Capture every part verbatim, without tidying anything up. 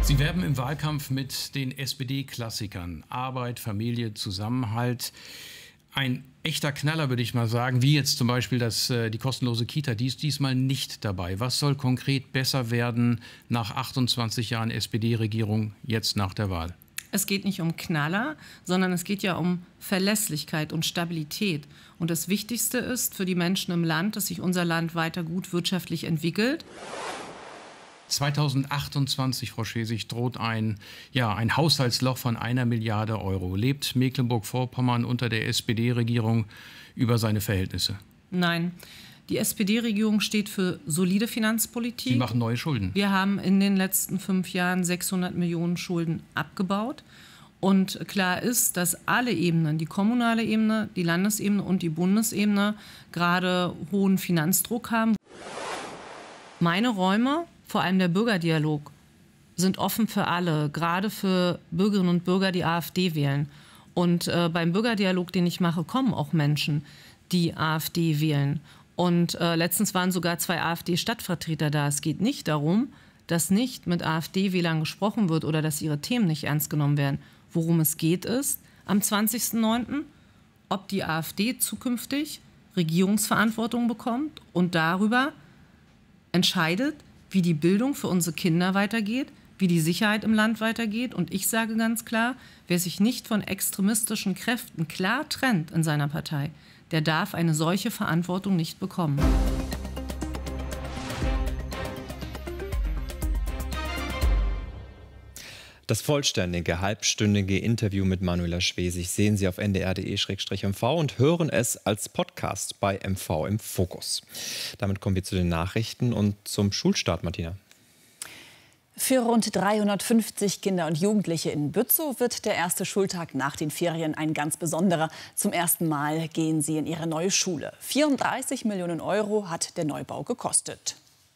Sie werben im Wahlkampf mit den S P D-Klassikern Arbeit, Familie, Zusammenhalt. Ein echter Knaller, würde ich mal sagen, wie jetzt zum Beispiel das, die kostenlose Kita, die ist diesmal nicht dabei. Was soll konkret besser werden nach achtundzwanzig Jahren S P D-Regierung jetzt nach der Wahl? Es geht nicht um Knaller, sondern es geht ja um Verlässlichkeit und Stabilität. Und das Wichtigste ist für die Menschen im Land, dass sich unser Land weiter gut wirtschaftlich entwickelt. zweitausendachtundzwanzig, Frau Schwesig, droht ein, ja, ein Haushaltsloch von einer Milliarde Euro. Lebt Mecklenburg-Vorpommern unter der S P D-Regierung über seine Verhältnisse? Nein. Die S P D-Regierung steht für solide Finanzpolitik. Sie machen neue Schulden. Wir haben in den letzten fünf Jahren sechshundert Millionen Schulden abgebaut. Und klar ist, dass alle Ebenen, die kommunale Ebene, die Landesebene und die Bundesebene, gerade hohen Finanzdruck haben. Meine Räume, vor allem der Bürgerdialog, sind offen für alle, gerade für Bürgerinnen und Bürger, die AfD wählen. Und äh, beim Bürgerdialog, den ich mache, kommen auch Menschen, die AfD wählen. Und äh, letztens waren sogar zwei AfD-Stadtvertreter da. Es geht nicht darum, dass nicht mit AfD-Wählern gesprochen wird oder dass ihre Themen nicht ernst genommen werden. Worum es geht ist, am zwanzigsten neunten, ob die AfD zukünftig Regierungsverantwortung bekommt und darüber entscheidet, wie die Bildung für unsere Kinder weitergeht, wie die Sicherheit im Land weitergeht. Und ich sage ganz klar, wer sich nicht von extremistischen Kräften klar trennt in seiner Partei, der darf eine solche Verantwortung nicht bekommen. Das vollständige, halbstündige Interview mit Manuela Schwesig sehen Sie auf n d r punkt d e m v und hören es als Podcast bei M V im Fokus. Damit kommen wir zu den Nachrichten und zum Schulstart, Martina. Für rund dreihundertfünfzig Kinder und Jugendliche in Bützow wird der erste Schultag nach den Ferien ein ganz besonderer. Zum ersten Mal gehen sie in ihre neue Schule. vierunddreißig Millionen Euro hat der Neubau gekostet.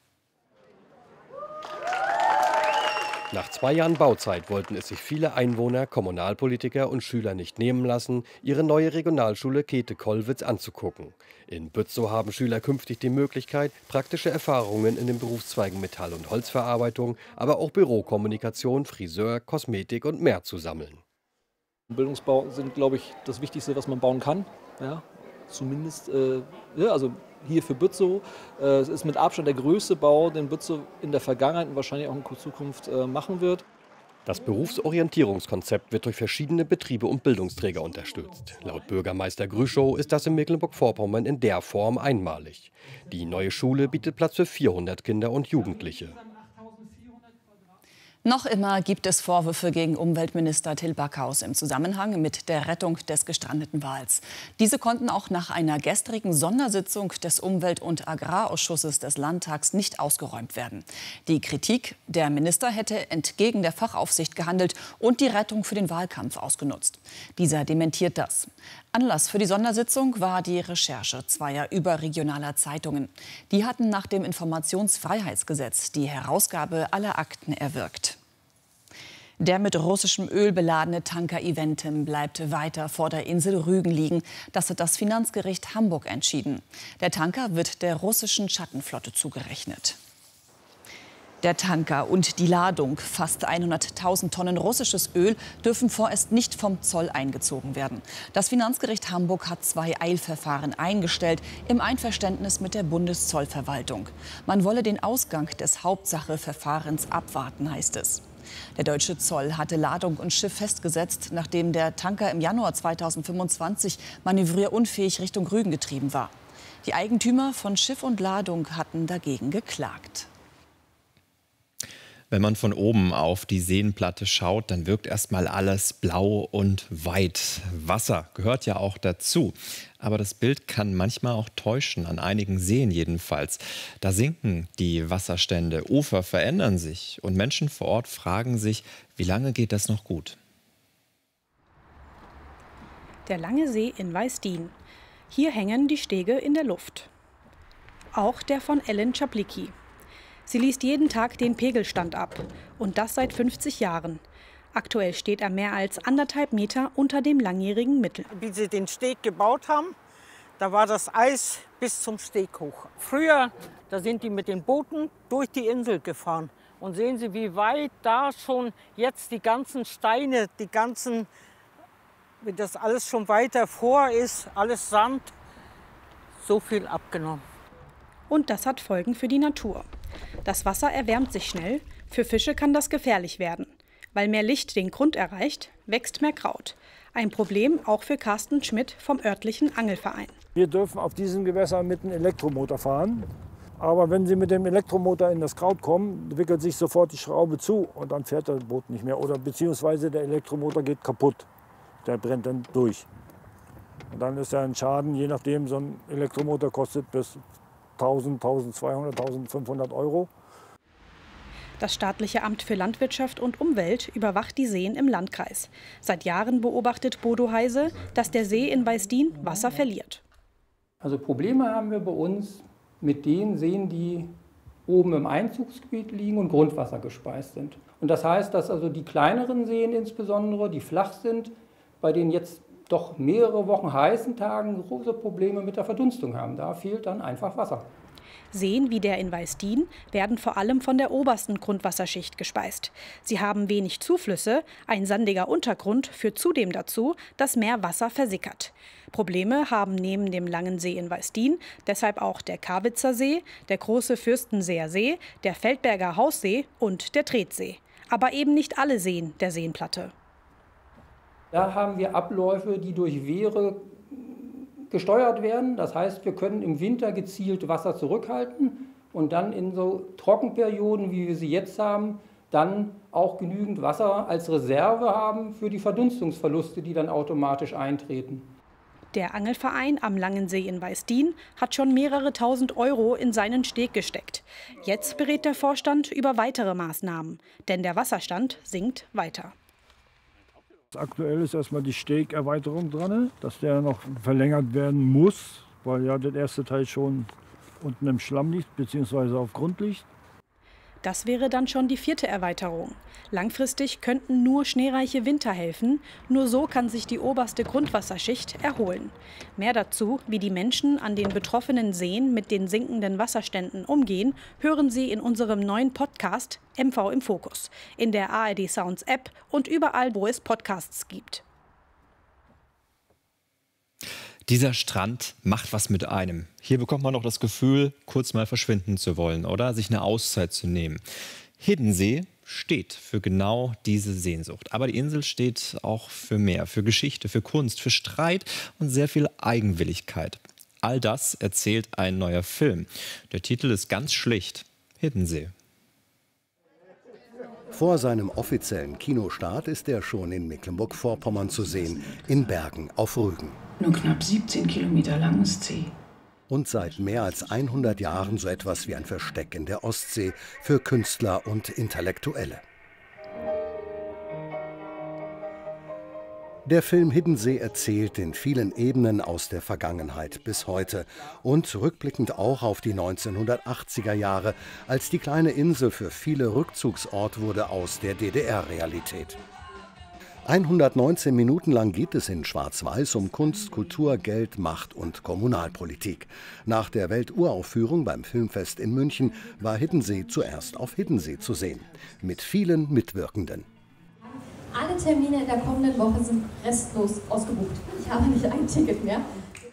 Nach zwei Jahren Bauzeit wollten es sich viele Einwohner, Kommunalpolitiker und Schüler nicht nehmen lassen, ihre neue Regionalschule Käthe-Kollwitz anzugucken. In Bützow haben Schüler künftig die Möglichkeit, praktische Erfahrungen in den Berufszweigen Metall- und Holzverarbeitung, aber auch Bürokommunikation, Friseur, Kosmetik und mehr zu sammeln. Bildungsbau sind, glaube ich, das Wichtigste, was man bauen kann. Ja, zumindest, äh, ja, also hier für Bützow. Äh, es ist mit Abstand der größte Bau, den Bützow in der Vergangenheit und wahrscheinlich auch in Zukunft äh, machen wird. Das Berufsorientierungskonzept wird durch verschiedene Betriebe und Bildungsträger unterstützt. Laut Bürgermeister Grüschow ist das in Mecklenburg-Vorpommern in der Form einmalig. Die neue Schule bietet Platz für vierhundert Kinder und Jugendliche. Noch immer gibt es Vorwürfe gegen Umweltminister Till Backhaus im Zusammenhang mit der Rettung des gestrandeten Wals. Diese konnten auch nach einer gestrigen Sondersitzung des Umwelt- und Agrarausschusses des Landtags nicht ausgeräumt werden. Die Kritik, der Minister hätte entgegen der Fachaufsicht gehandelt und die Rettung für den Wahlkampf ausgenutzt. Dieser dementiert das. Anlass für die Sondersitzung war die Recherche zweier überregionaler Zeitungen. Die hatten nach dem Informationsfreiheitsgesetz die Herausgabe aller Akten erwirkt. Der mit russischem Öl beladene Tanker Eventim bleibt weiter vor der Insel Rügen liegen. Das hat das Finanzgericht Hamburg entschieden. Der Tanker wird der russischen Schattenflotte zugerechnet. Der Tanker und die Ladung, fast hunderttausend Tonnen russisches Öl, dürfen vorerst nicht vom Zoll eingezogen werden. Das Finanzgericht Hamburg hat zwei Eilverfahren eingestellt, im Einverständnis mit der Bundeszollverwaltung. Man wolle den Ausgang des Hauptsacheverfahrens abwarten, heißt es. Der deutsche Zoll hatte Ladung und Schiff festgesetzt, nachdem der Tanker im Januar zweitausendfünfundzwanzig manövrierunfähig Richtung Rügen getrieben war. Die Eigentümer von Schiff und Ladung hatten dagegen geklagt. Wenn man von oben auf die Seenplatte schaut, dann wirkt erstmal alles blau und weit. Wasser gehört ja auch dazu. Aber das Bild kann manchmal auch täuschen, an einigen Seen jedenfalls. Da sinken die Wasserstände, Ufer verändern sich und Menschen vor Ort fragen sich, wie lange geht das noch gut? Der Lange See in Weißdien. Hier hängen die Stege in der Luft. Auch der von Ellen Czaplicki. Sie liest jeden Tag den Pegelstand ab. Und das seit fünfzig Jahren. Aktuell steht er mehr als anderthalb Meter unter dem langjährigen Mittel. Wie sie den Steg gebaut haben, da war das Eis bis zum Steg hoch. Früher, da sind die mit den Booten durch die Insel gefahren. Und sehen Sie, wie weit da schon jetzt die ganzen Steine, die ganzen, wie das alles schon weiter vor ist, alles Sand, so viel abgenommen. Und das hat Folgen für die Natur. Das Wasser erwärmt sich schnell, für Fische kann das gefährlich werden. Weil mehr Licht den Grund erreicht, wächst mehr Kraut. Ein Problem auch für Carsten Schmidt vom örtlichen Angelverein. Wir dürfen auf diesen Gewässern mit einem Elektromotor fahren. Aber wenn Sie mit dem Elektromotor in das Kraut kommen, wickelt sich sofort die Schraube zu und dann fährt das Boot nicht mehr. Oder beziehungsweise der Elektromotor geht kaputt. Der brennt dann durch. Und dann ist ja ein Schaden, je nachdem, so ein Elektromotor kostet bis tausend, tausendzweihundert, tausendfünfhundert Euro. Das staatliche Amt für Landwirtschaft und Umwelt überwacht die Seen im Landkreis. Seit Jahren beobachtet Bodo Heise, dass der See in Weißdien Wasser verliert. Also Probleme haben wir bei uns mit den Seen, die oben im Einzugsgebiet liegen und Grundwasser gespeist sind. Und das heißt, dass also die kleineren Seen insbesondere, die flach sind, bei denen jetzt doch mehrere Wochen heißen Tagen große Probleme mit der Verdunstung haben. Da fehlt dann einfach Wasser. Seen wie der in Weißdien werden vor allem von der obersten Grundwasserschicht gespeist. Sie haben wenig Zuflüsse, ein sandiger Untergrund führt zudem dazu, dass mehr Wasser versickert. Probleme haben neben dem Langen See in Weißdien deshalb auch der Karwitzer See, der große Fürstenseer See, der Feldberger Haussee und der Tretsee. Aber eben nicht alle Seen der Seenplatte. Da haben wir Abläufe, die durch Wehre gesteuert werden. Das heißt, wir können im Winter gezielt Wasser zurückhalten und dann in so Trockenperioden, wie wir sie jetzt haben, dann auch genügend Wasser als Reserve haben für die Verdunstungsverluste, die dann automatisch eintreten. Der Angelverein am Langen See in Weißdien hat schon mehrere tausend Euro in seinen Steg gesteckt. Jetzt berät der Vorstand über weitere Maßnahmen, denn der Wasserstand sinkt weiter. Aktuell ist erstmal die Stegerweiterung dran, dass der noch verlängert werden muss, weil ja der erste Teil schon unten im Schlamm liegt bzw. auf Grund liegt. Das wäre dann schon die vierte Erweiterung. Langfristig könnten nur schneereiche Winter helfen. Nur so kann sich die oberste Grundwasserschicht erholen. Mehr dazu, wie die Menschen an den betroffenen Seen mit den sinkenden Wasserständen umgehen, hören Sie in unserem neuen Podcast M V im Fokus, in der A R D Sounds App und überall, wo es Podcasts gibt. Dieser Strand macht was mit einem. Hier bekommt man noch das Gefühl, kurz mal verschwinden zu wollen oder sich eine Auszeit zu nehmen. Hiddensee steht für genau diese Sehnsucht. Aber die Insel steht auch für mehr, für Geschichte, für Kunst, für Streit und sehr viel Eigenwilligkeit. All das erzählt ein neuer Film. Der Titel ist ganz schlicht: Hiddensee. Vor seinem offiziellen Kinostart ist er schon in Mecklenburg-Vorpommern zu sehen, in Bergen auf Rügen. Nur knapp siebzehn Kilometer langes See. Und seit mehr als hundert Jahren so etwas wie ein Versteck in der Ostsee für Künstler und Intellektuelle. Der Film Hiddensee erzählt in vielen Ebenen aus der Vergangenheit bis heute und rückblickend auch auf die neunzehnhundertachtziger Jahre, als die kleine Insel für viele Rückzugsort wurde aus der D D R-Realität. hundertneunzehn Minuten lang geht es in Schwarz-Weiß um Kunst, Kultur, Geld, Macht und Kommunalpolitik. Nach der Welturaufführung beim Filmfest in München war Hiddensee zuerst auf Hiddensee zu sehen, mit vielen Mitwirkenden. Alle Termine in der kommenden Woche sind restlos ausgebucht. Ich habe nicht ein Ticket mehr.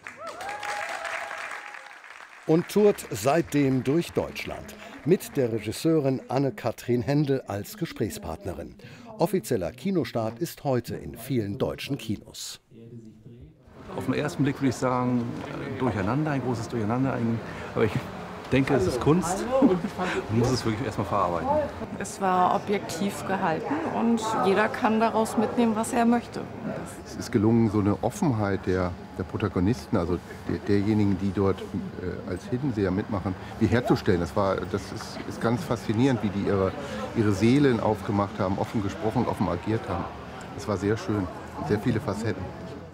Und tourt seitdem durch Deutschland mit der Regisseurin Anne-Kathrin Händel als Gesprächspartnerin. Offizieller Kinostart ist heute in vielen deutschen Kinos. Auf den ersten Blick würde ich sagen, durcheinander, ein großes Durcheinander. Aber ich denke, es ist Kunst und muss es wirklich erstmal verarbeiten. Es war objektiv gehalten und jeder kann daraus mitnehmen, was er möchte. Es ist gelungen, so eine Offenheit der, der Protagonisten, also der, derjenigen, die dort äh, als Hiddenseer mitmachen, wie herzustellen. Das, war, das ist, ist ganz faszinierend, wie die ihre, ihre Seelen aufgemacht haben, offen gesprochen, offen agiert haben. Das war sehr schön, sehr viele Facetten.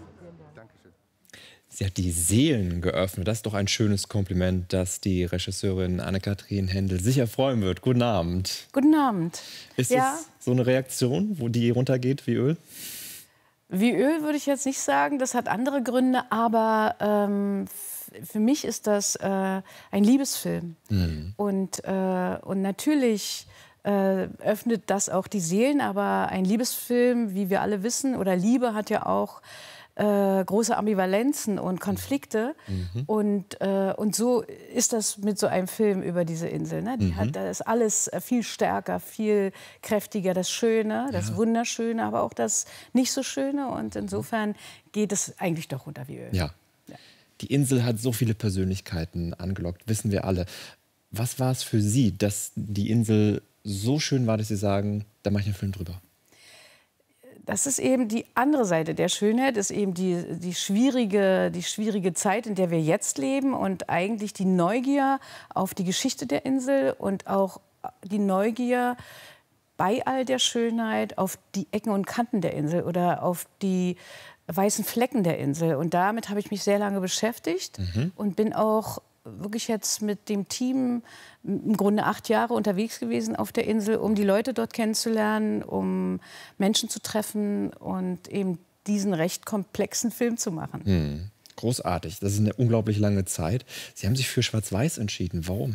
Sie hat die Seelen geöffnet. Das ist doch ein schönes Kompliment, das die Regisseurin Anne-Kathrin Händel sicher freuen wird. Guten Abend. Guten Abend. Ist ja. das so eine Reaktion, wo die runtergeht wie Öl? Wie Öl würde ich jetzt nicht sagen. Das hat andere Gründe. Aber ähm, für mich ist das äh, ein Liebesfilm. Mhm. Und, äh, und natürlich äh, öffnet das auch die Seelen. Aber ein Liebesfilm, wie wir alle wissen, oder Liebe hat ja auch äh, große Ambivalenzen und Konflikte. Mhm. Und, äh, und so ist das mit so einem Film über diese Insel. Ne? Die Mhm. hat, da ist alles viel stärker, viel kräftiger. Das Schöne, das Ja. Wunderschöne, aber auch das nicht so Schöne. Und insofern geht es eigentlich doch runter wie Öl. Ja. Die Insel hat so viele Persönlichkeiten angelockt, wissen wir alle. Was war es für Sie, dass die Insel so schön war, dass Sie sagen, da mache ich einen Film drüber? Das ist eben die andere Seite der Schönheit, ist eben die, die, schwierige, die schwierige Zeit, in der wir jetzt leben und eigentlich die Neugier auf die Geschichte der Insel und auch die Neugier bei all der Schönheit auf die Ecken und Kanten der Insel oder auf die weißen Flecken der Insel. Und damit habe ich mich sehr lange beschäftigt Mhm. und bin auch wirklich jetzt mit dem Team im Grunde acht Jahre unterwegs gewesen auf der Insel, um die Leute dort kennenzulernen, um Menschen zu treffen und eben diesen recht komplexen Film zu machen. Hm. Großartig. Das ist eine unglaublich lange Zeit. Sie haben sich für Schwarz-Weiß entschieden. Warum?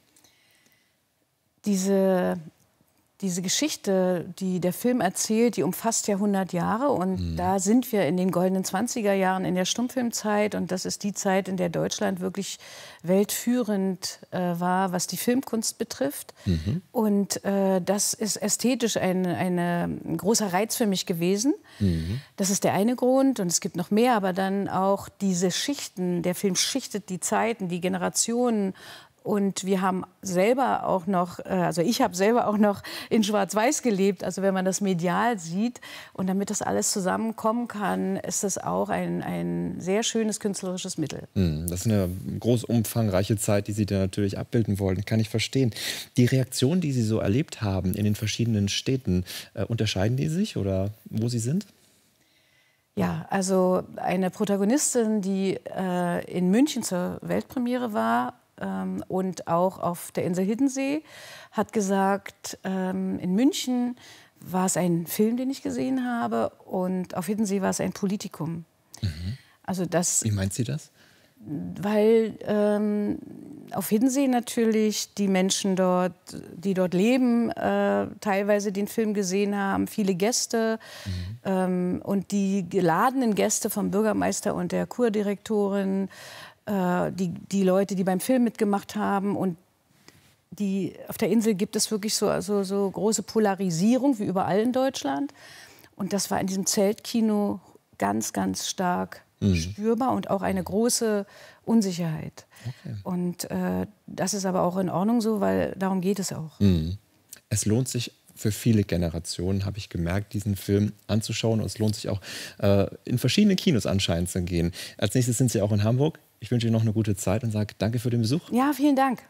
Diese, diese Geschichte, die der Film erzählt, die umfasst ja hundert Jahre. Und Mhm. da sind wir in den goldenen zwanziger Jahren, in der Stummfilmzeit. Und das ist die Zeit, in der Deutschland wirklich weltführend äh, war, was die Filmkunst betrifft. Mhm. Und äh, das ist ästhetisch ein, eine, ein großer Reiz für mich gewesen. Mhm. Das ist der eine Grund. Und es gibt noch mehr, aber dann auch diese Schichten. Der Film schichtet die Zeiten, die Generationen. Und wir haben selber auch noch, äh, also ich habe selber auch noch in Schwarz-Weiß gelebt, also wenn man das medial sieht. Und damit das alles zusammenkommen kann, ist das auch ein, ein sehr schönes künstlerisches Mittel. Hm, Das ist eine groß umfangreiche Zeit, die Sie da natürlich abbilden wollen. Kann ich verstehen. Die Reaktionen, die Sie so erlebt haben in den verschiedenen Städten, äh, unterscheiden die sich oder wo Sie sind? Ja, also eine Protagonistin, die äh, in München zur Weltpremiere war, ähm, und auch auf der Insel Hiddensee, hat gesagt, ähm, in München war es ein Film, den ich gesehen habe, und auf Hiddensee war es ein Politikum. Mhm. Also das, Wie meint sie das? weil ähm, auf Hiddensee natürlich die Menschen dort, die dort leben, äh, teilweise den Film gesehen haben, viele Gäste, Mhm. ähm, und die geladenen Gäste vom Bürgermeister und der Kurdirektorin, äh, die, die Leute, die beim Film mitgemacht haben. Und die, auf der Insel gibt es wirklich so, also, so große Polarisierung wie überall in Deutschland. Und das war in diesem Zeltkino ganz, ganz stark Mhm. spürbar und auch eine große Unsicherheit. Okay. Und äh, das ist aber auch in Ordnung so, weil darum geht es auch. Mhm. Es lohnt sich für viele Generationen, habe ich gemerkt, diesen Film anzuschauen. Und es lohnt sich auch, äh, in verschiedene Kinos anscheinend zu gehen. Als nächstes sind Sie auch in Hamburg. Ich wünsche Ihnen noch eine gute Zeit und sage danke für den Besuch. Ja, vielen Dank.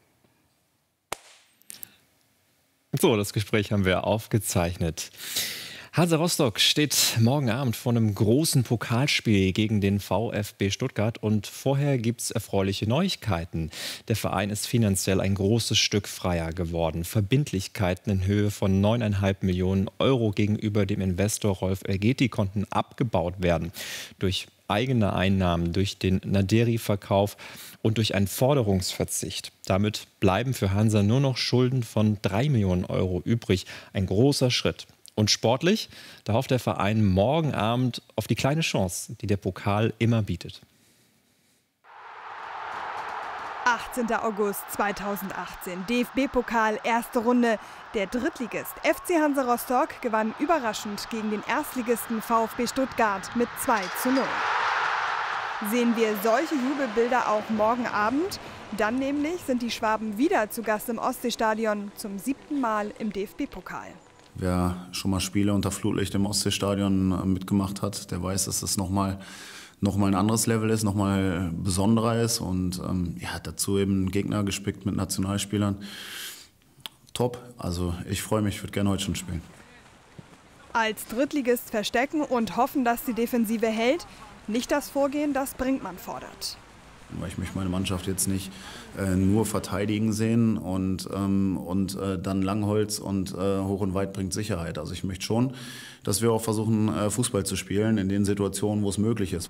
So, das Gespräch haben wir aufgezeichnet. Hansa Rostock steht morgen Abend vor einem großen Pokalspiel gegen den VfB Stuttgart. Und vorher gibt es erfreuliche Neuigkeiten. Der Verein ist finanziell ein großes Stück freier geworden. Verbindlichkeiten in Höhe von neuneinhalb Millionen Euro gegenüber dem Investor Rolf Elgeti konnten abgebaut werden. Durch eigene Einnahmen, durch den Naderi-Verkauf und durch einen Forderungsverzicht. Damit bleiben für Hansa nur noch Schulden von drei Millionen Euro übrig. Ein großer Schritt. Und sportlich, da hofft der Verein morgen Abend auf die kleine Chance, die der Pokal immer bietet. achtzehnter August zweitausendachtzehn, D F B-Pokal, erste Runde. Der Drittligist F C Hansa Rostock gewann überraschend gegen den Erstligisten VfB Stuttgart mit zwei zu null. Sehen wir solche Jubelbilder auch morgen Abend? Dann nämlich sind die Schwaben wieder zu Gast im Ostseestadion, zum siebten Mal im D F B-Pokal. Wer schon mal Spiele unter Flutlicht im Ostseestadion mitgemacht hat, der weiß, dass das nochmal noch mal ein anderes Level ist, nochmal besonderer ist. Und ähm, ja, dazu eben ein Gegner gespickt mit Nationalspielern. Top, also ich freue mich, ich würde gerne heute schon spielen. Als Drittligist verstecken und hoffen, dass die Defensive hält. Nicht das Vorgehen, das Brinkmann fordert. Weil ich möchte meine Mannschaft jetzt nicht äh, nur verteidigen sehen und, ähm, und äh, dann Langholz und äh, hoch und weit bringt Sicherheit. Also ich möchte schon, dass wir auch versuchen, äh, Fußball zu spielen in den Situationen, wo es möglich ist.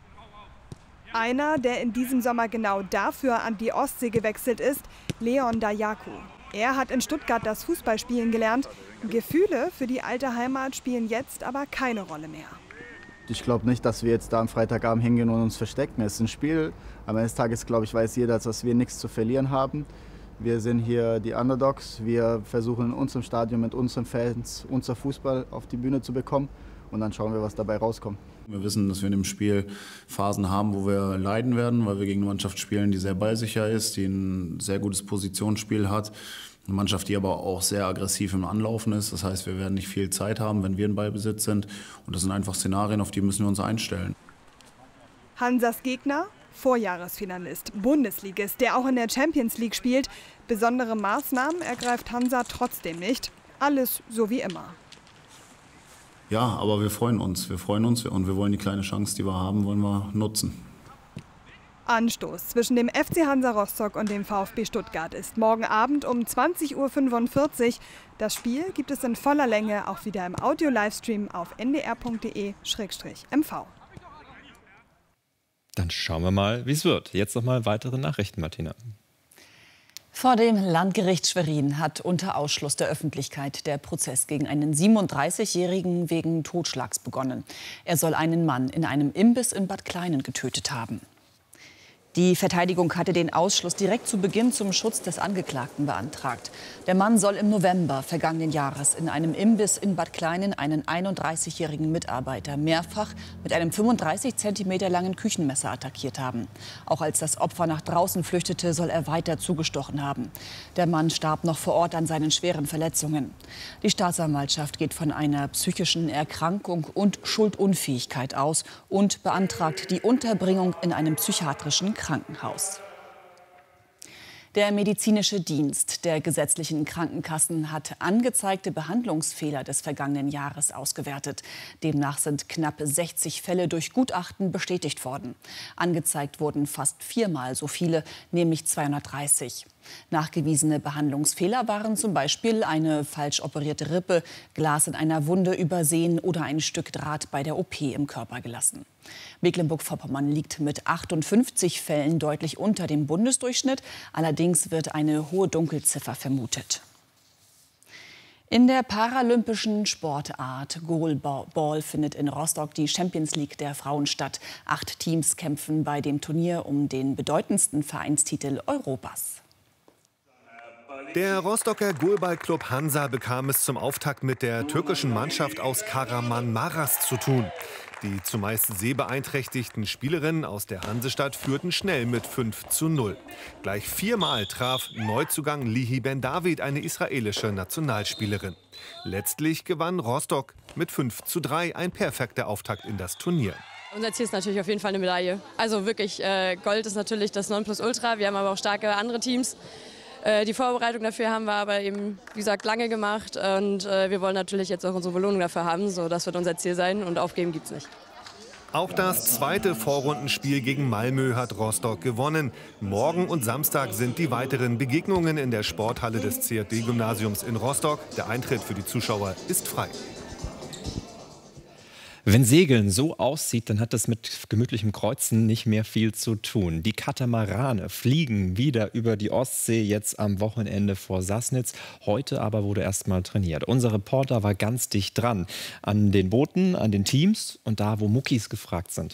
Einer, der in diesem Sommer genau dafür an die Ostsee gewechselt ist, Leon Dayaku. Er hat in Stuttgart das Fußballspielen gelernt. Gefühle für die alte Heimat spielen jetzt aber keine Rolle mehr. Ich glaube nicht, dass wir jetzt da am Freitagabend hingehen und uns verstecken. Es ist ein Spiel. Am Ende des Tages, glaube ich, weiß jeder, dass wir nichts zu verlieren haben. Wir sind hier die Underdogs. Wir versuchen in unserem Stadion mit unseren Fans unser Fußball auf die Bühne zu bekommen. Und dann schauen wir, was dabei rauskommt. Wir wissen, dass wir in dem Spiel Phasen haben, wo wir leiden werden, weil wir gegen eine Mannschaft spielen, die sehr ballsicher ist, die ein sehr gutes Positionsspiel hat. Eine Mannschaft, die aber auch sehr aggressiv im Anlaufen ist. Das heißt, wir werden nicht viel Zeit haben, wenn wir in Ballbesitz sind. Und das sind einfach Szenarien, auf die müssen wir uns einstellen. Hansas Gegner, Vorjahresfinalist, Bundesligist, der auch in der Champions League spielt. Besondere Maßnahmen ergreift Hansa trotzdem nicht. Alles so wie immer. Ja, aber wir freuen uns. Wir freuen uns und wir wollen die kleine Chance, die wir haben, wollen wir nutzen. Anstoß zwischen dem F C Hansa Rostock und dem VfB Stuttgart ist morgen Abend um zwanzig Uhr fünfundvierzig. Das Spiel gibt es in voller Länge auch wieder im Audio-Livestream auf n d r punkt d e slash m v. Dann schauen wir mal, wie es wird. Jetzt noch mal weitere Nachrichten, Martina. Vor dem Landgericht Schwerin hat unter Ausschluss der Öffentlichkeit der Prozess gegen einen siebenunddreißigjährigen wegen Totschlags begonnen. Er soll einen Mann in einem Imbiss in Bad Kleinen getötet haben. Die Verteidigung hatte den Ausschluss direkt zu Beginn zum Schutz des Angeklagten beantragt. Der Mann soll im November vergangenen Jahres in einem Imbiss in Bad Kleinen einen einunddreißigjährigen Mitarbeiter mehrfach mit einem fünfunddreißig Zentimeter langen Küchenmesser attackiert haben. Auch als das Opfer nach draußen flüchtete, soll er weiter zugestochen haben. Der Mann starb noch vor Ort an seinen schweren Verletzungen. Die Staatsanwaltschaft geht von einer psychischen Erkrankung und Schuldunfähigkeit aus und beantragt die Unterbringung in einem psychiatrischen Krankenhaus. Der medizinische Dienst der gesetzlichen Krankenkassen hat angezeigte Behandlungsfehler des vergangenen Jahres ausgewertet. Demnach sind knapp sechzig Fälle durch Gutachten bestätigt worden. Angezeigt wurden fast viermal so viele, nämlich zweihundertdreißig. Nachgewiesene Behandlungsfehler waren zum Beispiel eine falsch operierte Rippe, Glas in einer Wunde übersehen oder ein Stück Draht bei der O P im Körper gelassen. Mecklenburg-Vorpommern liegt mit achtundfünfzig Fällen deutlich unter dem Bundesdurchschnitt. Allerdings wird eine hohe Dunkelziffer vermutet. In der paralympischen Sportart Goalball findet in Rostock die Champions League der Frauen statt. Acht Teams kämpfen bei dem Turnier um den bedeutendsten Vereinstitel Europas. Der Rostocker Goalballclub Hansa bekam es zum Auftakt mit der türkischen Mannschaft aus Kahramanmaraş zu tun. Die zumeist sehbeeinträchtigten Spielerinnen aus der Hansestadt führten schnell mit fünf zu null. Gleich viermal traf Neuzugang Lihi Ben David eine israelische Nationalspielerin. Letztlich gewann Rostock mit fünf zu drei, ein perfekter Auftakt in das Turnier. Unser Ziel ist natürlich auf jeden Fall eine Medaille. Also wirklich, äh, Gold ist natürlich das Nonplusultra. Wir haben aber auch starke andere Teams. Äh, die Vorbereitung dafür haben wir aber eben, wie gesagt, lange gemacht. Und äh, wir wollen natürlich jetzt auch unsere Belohnung dafür haben. So, das wird unser Ziel sein und aufgeben gibt es nicht. Auch das zweite Vorrundenspiel gegen Malmö hat Rostock gewonnen. Morgen und Samstag sind die weiteren Begegnungen in der Sporthalle des C F D-Gymnasiums in Rostock. Der Eintritt für die Zuschauer ist frei. Wenn Segeln so aussieht, dann hat das mit gemütlichem Kreuzen nicht mehr viel zu tun. Die Katamarane fliegen wieder über die Ostsee, jetzt am Wochenende vor Sassnitz. Heute aber wurde erst mal trainiert. Unser Reporter war ganz dicht dran an den Booten, an den Teams und da, wo Muckis gefragt sind.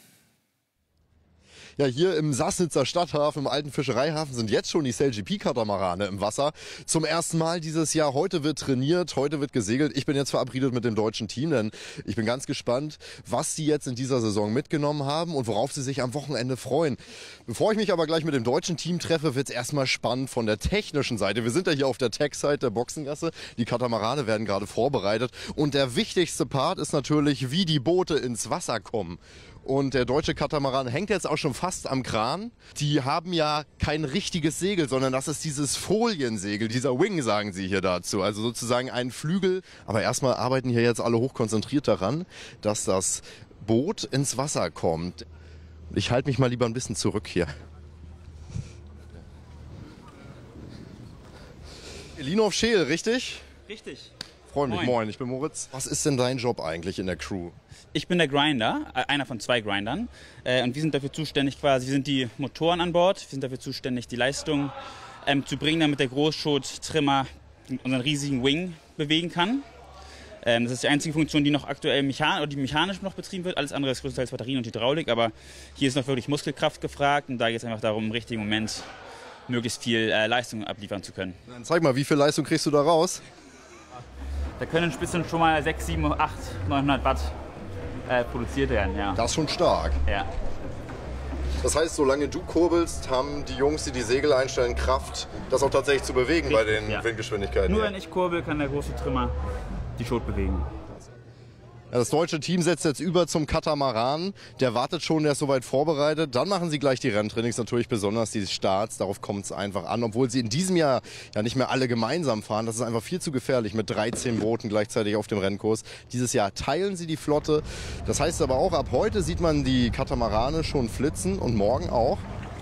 Ja, hier im Sassnitzer Stadthafen, im alten Fischereihafen, sind jetzt schon die S A I L G P-Katamarane im Wasser. Zum ersten Mal dieses Jahr. Heute wird trainiert, heute wird gesegelt. Ich bin jetzt verabredet mit dem deutschen Team, denn ich bin ganz gespannt, was sie jetzt in dieser Saison mitgenommen haben und worauf sie sich am Wochenende freuen. Bevor ich mich aber gleich mit dem deutschen Team treffe, wird es erstmal spannend von der technischen Seite. Wir sind ja hier auf der Tech-Site der Boxengasse. Die Katamarane werden gerade vorbereitet. Und der wichtigste Part ist natürlich, wie die Boote ins Wasser kommen. Und der deutsche Katamaran hängt jetzt auch schon fast am Kran. Die haben ja kein richtiges Segel, sondern das ist dieses Foliensegel, dieser Wing, sagen sie hier dazu. Also sozusagen ein Flügel. Aber erstmal arbeiten hier jetzt alle hochkonzentriert daran, dass das Boot ins Wasser kommt. Ich halte mich mal lieber ein bisschen zurück hier. Linov Scheel, richtig? Richtig. Freue mich, moin. moin, ich bin Moritz. Was ist denn dein Job eigentlich in der Crew? Ich bin der Grinder, einer von zwei Grindern. Und wir sind dafür zuständig quasi, wir sind die Motoren an Bord, wir sind dafür zuständig, die Leistung ähm, zu bringen, damit der Großschot-Trimmer unseren riesigen Wing bewegen kann. Ähm, das ist die einzige Funktion, die noch aktuell mechan oder die mechanisch noch betrieben wird. Alles andere ist größtenteils Batterien und Hydraulik, aber hier ist noch wirklich Muskelkraft gefragt und da geht es einfach darum, im richtigen Moment möglichst viel äh, Leistung abliefern zu können. Dann zeig mal, wie viel Leistung kriegst du da raus? Da können Spitzen schon mal sechs, sieben, acht, neunhundert Watt äh, produziert werden. Ja. Das ist schon stark. Ja. Das heißt, solange du kurbelst, haben die Jungs, die die Segel einstellen, Kraft, das auch tatsächlich zu bewegen. Richtig, bei den ja. Windgeschwindigkeiten. Nur ja. wenn ich kurbel, kann der große Trimmer die Schot bewegen. Ja, das deutsche Team setzt jetzt über zum Katamaran. Der wartet schon, der ist soweit vorbereitet. Dann machen sie gleich die Renntrainings, natürlich besonders die Starts. Darauf kommt es einfach an, obwohl sie in diesem Jahr ja nicht mehr alle gemeinsam fahren. Das ist einfach viel zu gefährlich mit dreizehn Booten gleichzeitig auf dem Rennkurs. Dieses Jahr teilen sie die Flotte. Das heißt aber auch, ab heute sieht man die Katamarane schon flitzen und morgen auch.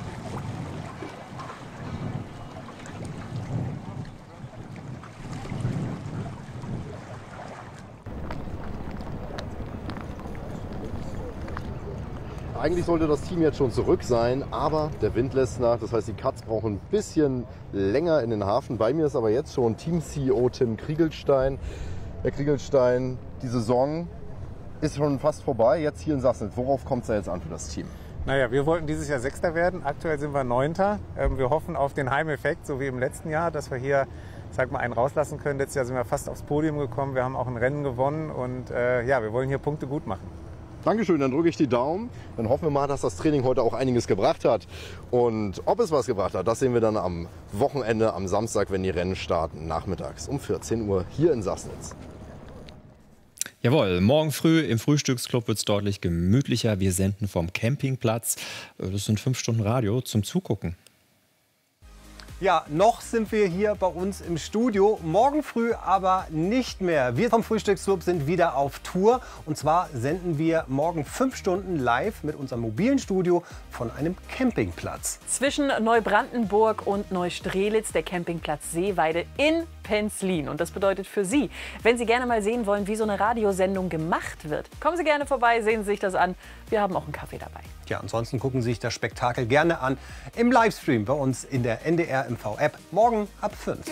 Eigentlich sollte das Team jetzt schon zurück sein, aber der Wind lässt nach. Das heißt, die Cuts brauchen ein bisschen länger in den Hafen. Bei mir ist aber jetzt schon Team-C E O Tim Kriegelstein. Herr Kriegelstein, die Saison ist schon fast vorbei. Jetzt hier in Sassnitz. Worauf kommt es da jetzt an für das Team? Naja, wir wollten dieses Jahr Sechster werden. Aktuell sind wir Neunter. Wir hoffen auf den Heimeffekt, so wie im letzten Jahr, dass wir hier, sag mal, einen rauslassen können. Letztes Jahr sind wir fast aufs Podium gekommen. Wir haben auch ein Rennen gewonnen und äh, ja, wir wollen hier Punkte gut machen. Dankeschön, dann drücke ich die Daumen. Dann hoffen wir mal, dass das Training heute auch einiges gebracht hat. Und ob es was gebracht hat, das sehen wir dann am Wochenende, am Samstag, wenn die Rennen starten, nachmittags um vierzehn Uhr hier in Sassnitz. Jawohl, morgen früh im Frühstücksclub wird es deutlich gemütlicher. Wir senden vom Campingplatz. Das sind fünf Stunden Radio zum Zugucken. Ja, noch sind wir hier bei uns im Studio, morgen früh aber nicht mehr. Wir vom Frühstücksclub sind wieder auf Tour und zwar senden wir morgen fünf Stunden live mit unserem mobilen Studio von einem Campingplatz. Zwischen Neubrandenburg und Neustrelitz, der Campingplatz Seeweide in Penzlin. Und das bedeutet für Sie, wenn Sie gerne mal sehen wollen, wie so eine Radiosendung gemacht wird, kommen Sie gerne vorbei, sehen Sie sich das an. Wir haben auch einen Kaffee dabei. Ja, ansonsten gucken Sie sich das Spektakel gerne an im Livestream bei uns in der N D R M V-App morgen ab fünf.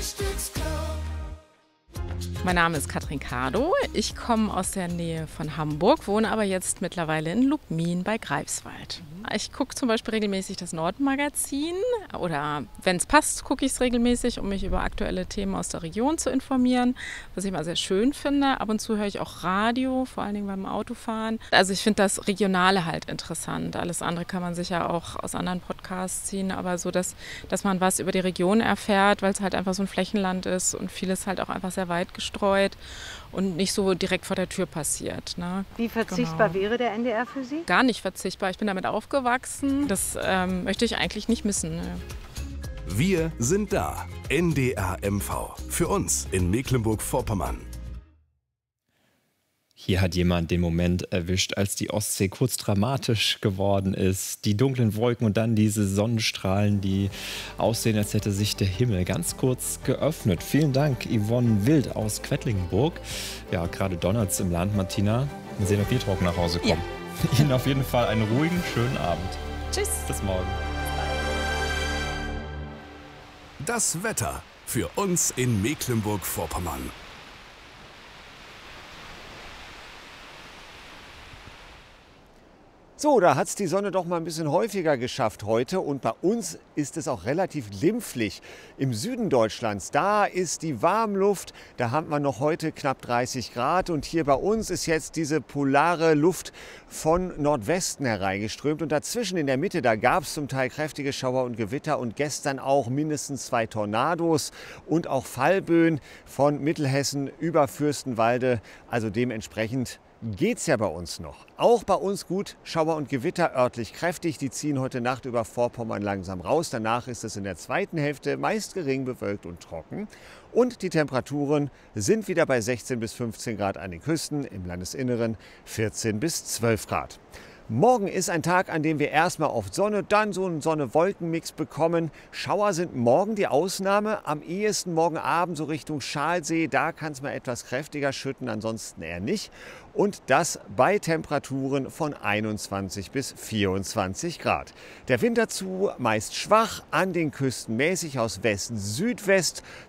Mein Name ist Katrin Kardow. Ich komme aus der Nähe von Hamburg, wohne aber jetzt mittlerweile in Lubmin bei Greifswald. Ich gucke zum Beispiel regelmäßig das Nordmagazin oder wenn es passt, gucke ich es regelmäßig, um mich über aktuelle Themen aus der Region zu informieren, was ich mal sehr schön finde. Ab und zu höre ich auch Radio, vor allen Dingen beim Autofahren. Also ich finde das Regionale halt interessant. Alles andere kann man sicher auch aus anderen Podcasts ziehen, aber so, dass, dass man was über die Region erfährt, weil es halt einfach so ein Flächenland ist und vieles halt auch einfach sehr weit gestreut und nicht so direkt vor der Tür passiert. Ne? Wie verzichtbar Genau. wäre der N D R für Sie? Gar nicht verzichtbar. Ich bin damit aufgewachsen. Das ähm, möchte ich eigentlich nicht missen. Ne? Wir sind da. N D R M V. Für uns in Mecklenburg-Vorpommern. Hier hat jemand den Moment erwischt, als die Ostsee kurz dramatisch geworden ist. Die dunklen Wolken und dann diese Sonnenstrahlen, die aussehen, als hätte sich der Himmel ganz kurz geöffnet. Vielen Dank, Yvonne Wild aus Quedlinburg. Ja, gerade donnert es im Land, Martina. Wir sehen, ob wir trocken nach Hause kommen. Ja. Ihnen auf jeden Fall einen ruhigen, schönen Abend. Tschüss. Bis morgen. Das Wetter für uns in Mecklenburg-Vorpommern. So, da hat es die Sonne doch mal ein bisschen häufiger geschafft heute und bei uns ist es auch relativ glimpflich. Im Süden Deutschlands, da ist die Warmluft, da haben wir noch heute knapp dreißig Grad und hier bei uns ist jetzt diese polare Luft von Nordwesten hereingeströmt und dazwischen in der Mitte, da gab es zum Teil kräftige Schauer und Gewitter und gestern auch mindestens zwei Tornados und auch Fallböen von Mittelhessen über Fürstenwalde, also dementsprechend geht's ja bei uns noch. Auch bei uns gut, Schauer und Gewitter örtlich kräftig. Die ziehen heute Nacht über Vorpommern langsam raus. Danach ist es in der zweiten Hälfte meist gering bewölkt und trocken. Und die Temperaturen sind wieder bei sechzehn bis fünfzehn Grad an den Küsten, im Landesinneren vierzehn bis zwölf Grad. Morgen ist ein Tag, an dem wir erstmal oft Sonne, dann so einen Sonne-Wolken-Mix bekommen. Schauer sind morgen die Ausnahme. Am ehesten morgen Abend so Richtung Schalsee. Da kann es mal etwas kräftiger schütten, ansonsten eher nicht. Und das bei Temperaturen von einundzwanzig bis vierundzwanzig Grad. Der Wind dazu meist schwach, an den Küsten mäßig aus Westen, Südwest.